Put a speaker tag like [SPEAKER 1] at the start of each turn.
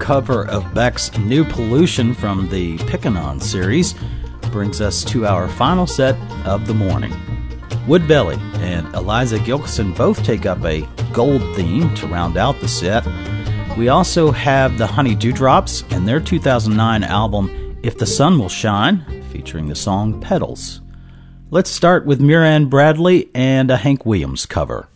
[SPEAKER 1] cover of Beck's New Pollution from the Pickin' series brings us to our final set of the morning. Woodbelly and Eliza Gilkyson both take up a gold theme to round out the set. We also have the Honey Dewdrops and their 2009 album If the Sun Will Shine, featuring the song Petals. Let's start with Miran Bradley and a Hank Williams cover.